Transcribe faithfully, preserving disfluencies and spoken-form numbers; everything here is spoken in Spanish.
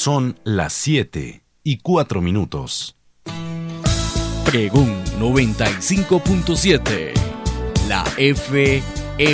Son las siete y cuatro minutos. Pregún noventa y cinco punto siete. La F